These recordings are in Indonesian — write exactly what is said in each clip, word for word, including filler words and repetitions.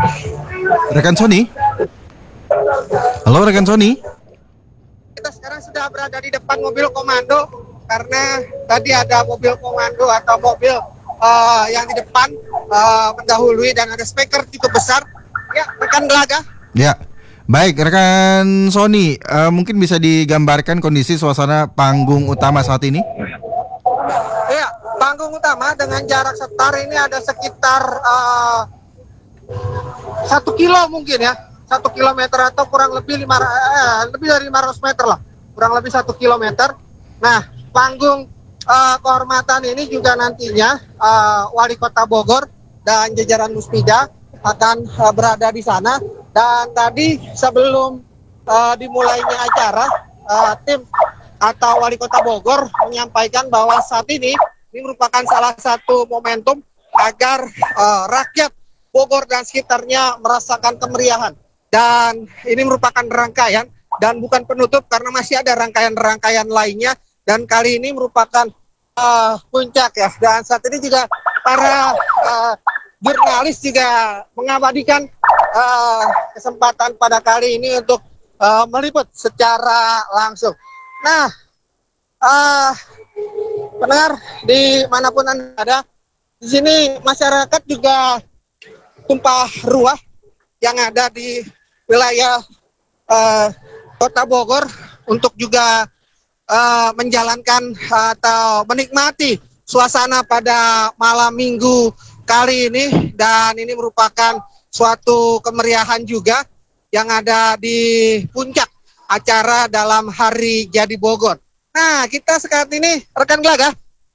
Rekan Sony? Halo rekan Sony? Kita sekarang sudah berada di depan mobil komando karena tadi ada mobil komando atau mobil uh, yang di depan uh, mendahului dan ada speaker cukup besar. Ya, rekan Gelaga. Ya, baik rekan Sony, uh, mungkin bisa digambarkan kondisi suasana panggung utama saat ini? Ya, panggung utama dengan jarak setar ini ada sekitar uh, satu kilo mungkin ya. Satu kilometer atau kurang lebih lima eh, lebih dari lima ratus meter lah, kurang lebih satu kilometer. Nah, panggung uh, kehormatan ini juga nantinya uh, Wali Kota Bogor dan jajaran Musbida akan uh, berada di sana. Dan tadi sebelum uh, dimulainya acara, uh, tim atau Wali Kota Bogor menyampaikan bahwa saat ini ini merupakan salah satu momentum agar uh, rakyat Bogor dan sekitarnya merasakan kemeriahan. Dan ini merupakan rangkaian dan bukan penutup karena masih ada rangkaian-rangkaian lainnya. Dan kali ini merupakan uh, puncak ya. Dan saat ini juga para uh, jurnalis juga mengabadikan uh, kesempatan pada kali ini untuk uh, meliput secara langsung. Nah, uh, pendengar dimanapun Anda ada, di sini masyarakat juga tumpah ruah yang ada di wilayah uh, Kota Bogor untuk juga uh, menjalankan uh, atau menikmati suasana pada malam minggu kali ini. Dan ini merupakan suatu kemeriahan juga yang ada di puncak acara dalam Hari Jadi Bogor. Nah, kita saat ini rekan Gelaga.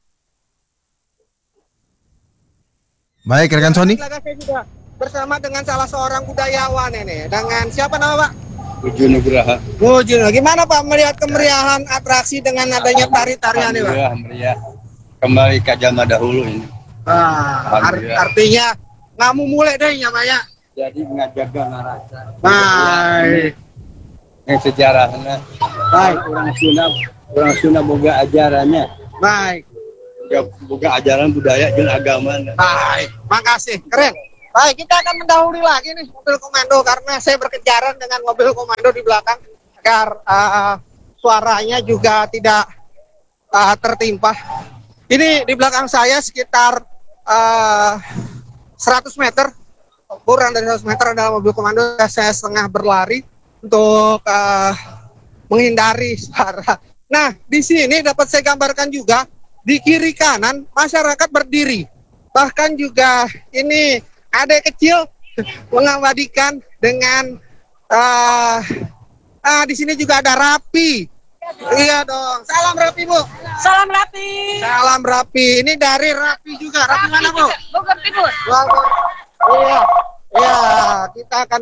Baik rekan Sony. Gelaga saya juga bersama dengan salah seorang budayawan ini. Dengan siapa nama Pak? Puju Nugraha. Puju. Gimana Pak melihat kemeriahan atraksi dengan adanya tari-tarian ini Pak? Meriah, meriah. Kembali ke zaman dahulu ini. Ah, art- artinya ngamu mulai deh ya Pak ya? Jadi ngajaga ngarasa. Baik. Yang sejarahnya. Baik. Orang Sunda, orang Sunda boga ajarannya. Baik. Boga ajaran budaya dan agama. Baik. Makasih. Keren. Baik, kita akan mendahului lagi nih mobil komando karena saya berkejaran dengan mobil komando di belakang agar uh, suaranya juga tidak uh, tertimpa. Ini di belakang saya sekitar uh, seratus meter, kurang dari seratus meter adalah mobil komando. Saya setengah berlari untuk uh, menghindari suara. Nah, di sini dapat saya gambarkan juga di kiri kanan masyarakat berdiri. Bahkan juga ini adik kecil mengabadikan dengan uh, uh, di sini juga ada Rapi. Iya dong. Salam Rapi Bu. Salam Rapi. Salam Rapi. Ini dari Rapi juga. Rapi, Rapi mana Bu? Bogor Timur. Bogor. Iya. Iya. Kita akan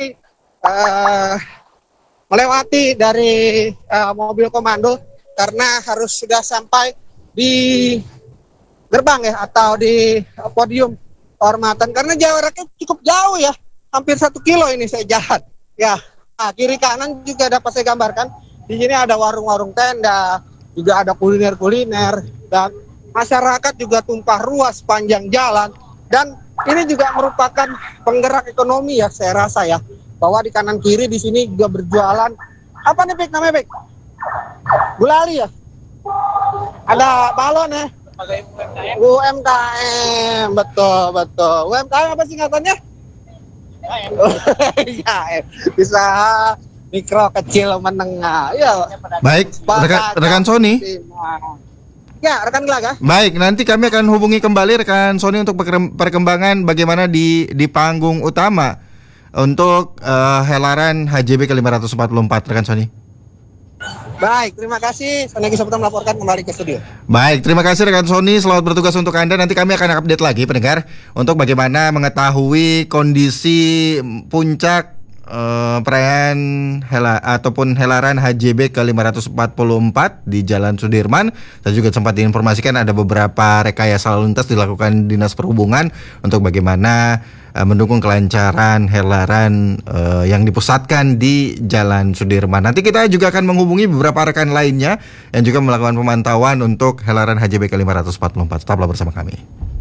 uh, melewati dari uh, mobil komando karena harus sudah sampai di gerbang ya atau di uh, podium kehormatan karena jaraknya cukup jauh ya, hampir satu kilo ini saya jalan ya. Nah, kiri kanan juga dapat saya gambarkan di sini ada warung-warung tenda, juga ada kuliner-kuliner dan masyarakat juga tumpah ruah sepanjang jalan. Dan ini juga merupakan penggerak ekonomi ya, saya rasa ya, bahwa di kanan kiri di sini juga berjualan apa nih Pik namanya Pik? Gulali ya, ada balon ya. U M K M, betul betul. U M K M apa singkatannya? U M K M, bisa mikro kecil menengah. Ya. Baik, rekan, rekan Sony. Ya, rekan Gelaga. Baik, nanti kami akan hubungi kembali rekan Sony untuk perkembangan bagaimana di di panggung utama untuk uh, Helaran H J B ke lima ratus empat puluh empat, rekan Sony. Baik, terima kasih. Saya lagi sempat melaporkan kembali ke studio. Baik, terima kasih rekan Sony. Selamat bertugas untuk Anda. Nanti kami akan update lagi pendengar untuk bagaimana mengetahui kondisi puncak uh, perayaan hela ataupun Helaran H J B ke lima ratus empat puluh empat di Jalan Sudirman. Saya juga sempat diinformasikan ada beberapa rekayasa lalu lintas dilakukan Dinas Perhubungan untuk bagaimana mendukung kelancaran Helaran uh, yang dipusatkan di Jalan Sudirman. Nanti kita juga akan menghubungi beberapa rekan lainnya yang juga melakukan pemantauan untuk Helaran H J B ke lima ratus empat puluh empat. Tetaplah bersama kami.